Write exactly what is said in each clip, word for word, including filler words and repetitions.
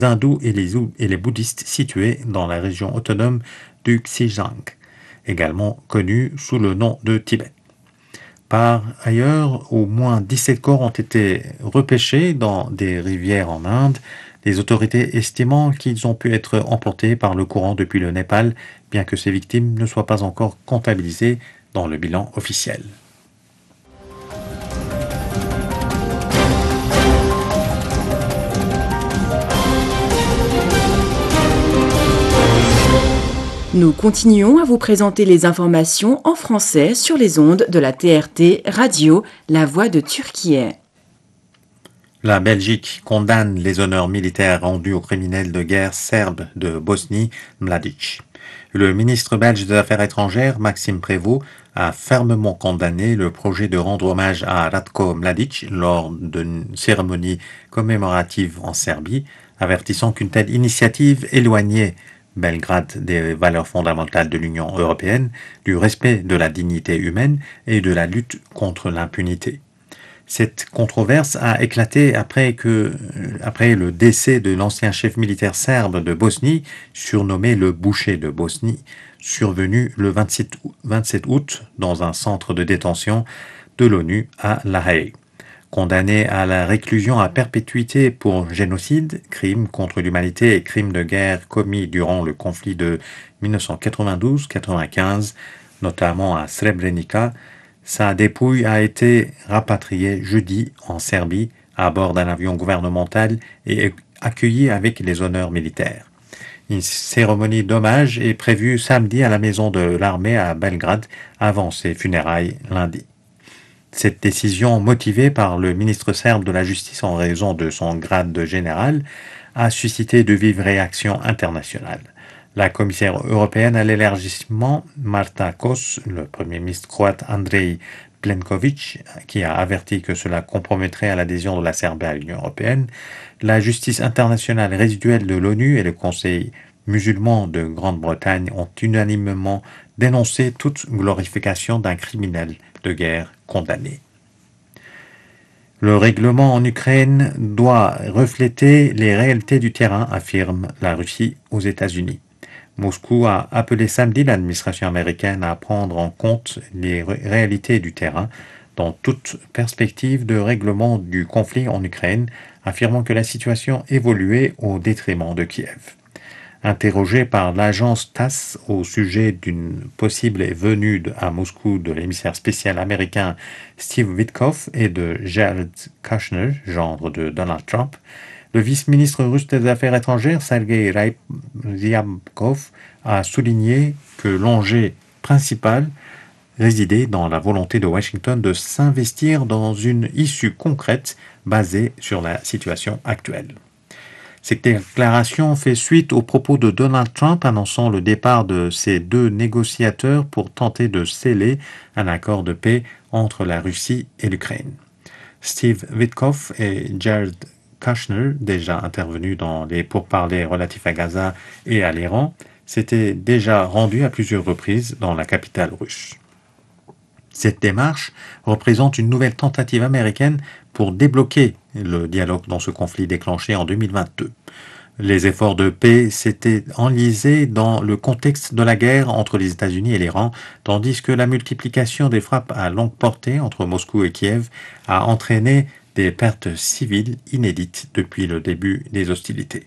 hindous et les, et les bouddhistes situés dans la région autonome du Xinjiang, également connue sous le nom de Tibet. Par ailleurs, au moins dix-sept corps ont été repêchés dans des rivières en Inde, les autorités estimant qu'ils ont pu être emportés par le courant depuis le Népal, bien que ces victimes ne soient pas encore comptabilisées dans le bilan officiel. Nous continuons à vous présenter les informations en français sur les ondes de la T R T Radio, La Voix de Turquie. La Belgique condamne les honneurs militaires rendus aux criminels de guerre serbes de Bosnie, Mladic. Le ministre belge des Affaires étrangères, Maxime Prévost, a fermement condamné le projet de rendre hommage à Ratko Mladic lors d'une cérémonie commémorative en Serbie, avertissant qu'une telle initiative éloignait Belgrade des valeurs fondamentales de l'Union européenne, du respect de la dignité humaine et de la lutte contre l'impunité. Cette controverse a éclaté après, que, après le décès de l'ancien chef militaire serbe de Bosnie, surnommé le boucher de Bosnie, survenu le vingt-sept août dans un centre de détention de l'ONU à La Haye. Condamné à la réclusion à perpétuité pour génocide, crime contre l'humanité et crime de guerre commis durant le conflit de dix-neuf cent quatre-vingt-douze quatre-vingt-quinze, notamment à Srebrenica, sa dépouille a été rapatriée jeudi en Serbie à bord d'un avion gouvernemental et accueillie avec les honneurs militaires. Une cérémonie d'hommage est prévue samedi à la maison de l'armée à Belgrade avant ses funérailles lundi. Cette décision, motivée par le ministre serbe de la Justice en raison de son grade de général, a suscité de vives réactions internationales. La commissaire européenne à l'élargissement, Marta Kos, le premier ministre croate Andrej Plenković, qui a averti que cela compromettrait à l'adhésion de la Serbie à l'Union européenne, la justice internationale résiduelle de l'ONU et le Conseil musulman de Grande-Bretagne ont unanimement dénoncé toute glorification d'un criminel de guerre condamné. Le règlement en Ukraine doit refléter les réalités du terrain, affirme la Russie aux États-Unis. Moscou a appelé samedi l'administration américaine à prendre en compte les réalités du terrain dans toute perspective de règlement du conflit en Ukraine, affirmant que la situation évoluait au détriment de Kiev. Interrogé par l'agence TASS au sujet d'une possible venue à Moscou de l'émissaire spécial américain Steve Witkoff et de Jared Kushner, gendre de Donald Trump, le vice-ministre russe des Affaires étrangères Sergei Ryabkov a souligné que l'enjeu principal résidait dans la volonté de Washington de s'investir dans une issue concrète basée sur la situation actuelle. Cette déclaration fait suite aux propos de Donald Trump annonçant le départ de ces deux négociateurs pour tenter de sceller un accord de paix entre la Russie et l'Ukraine. Steve Witkoff et Jared Kushner, déjà intervenus dans les pourparlers relatifs à Gaza et à l'Iran, s'étaient déjà rendus à plusieurs reprises dans la capitale russe. Cette démarche représente une nouvelle tentative américaine pour débloquer le dialogue dans ce conflit déclenché en deux mille vingt-deux. Les efforts de paix s'étaient enlisés dans le contexte de la guerre entre les États-Unis et l'Iran, tandis que la multiplication des frappes à longue portée entre Moscou et Kiev a entraîné des pertes civiles inédites depuis le début des hostilités.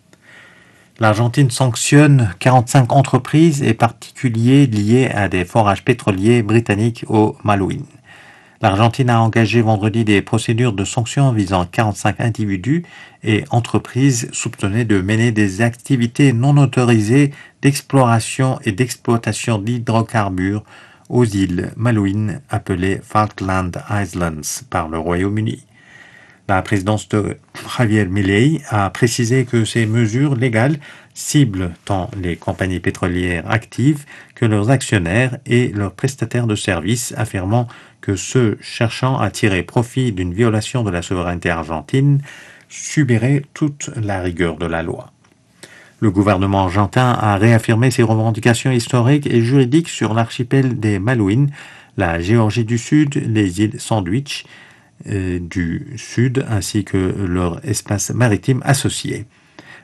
L'Argentine sanctionne quarante-cinq entreprises et particuliers liés à des forages pétroliers britanniques au Malouine. L'Argentine a engagé vendredi des procédures de sanctions visant quarante-cinq individus et entreprises soupçonnées de mener des activités non autorisées d'exploration et d'exploitation d'hydrocarbures aux îles Malouines appelées Falkland Islands par le Royaume-Uni. La présidence de Javier Milei a précisé que ces mesures légales ciblent tant les compagnies pétrolières actives que leurs actionnaires et leurs prestataires de services, affirmant que ceux cherchant à tirer profit d'une violation de la souveraineté argentine subiraient toute la rigueur de la loi. Le gouvernement argentin a réaffirmé ses revendications historiques et juridiques sur l'archipel des Malouines, la Géorgie du Sud, les îles Sandwich euh, du Sud, ainsi que leur espace maritime associé.